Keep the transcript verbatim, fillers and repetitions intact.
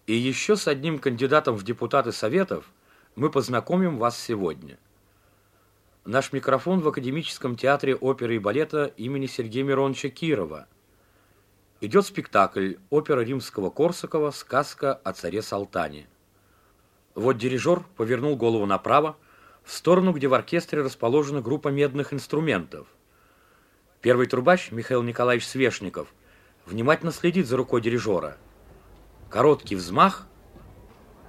И еще с одним кандидатом в депутаты Советов мы познакомим вас сегодня. Наш микрофон в Академическом театре оперы и балета имени Сергея Мироновича Кирова. Идет спектакль опера Римского-Корсакова «Сказка о царе Салтане». Вот дирижер повернул голову направо, в сторону, где в оркестре расположена группа медных инструментов. Первый трубач, Михаил Николаевич Свешников, внимательно следит за рукой дирижера. Короткий взмах,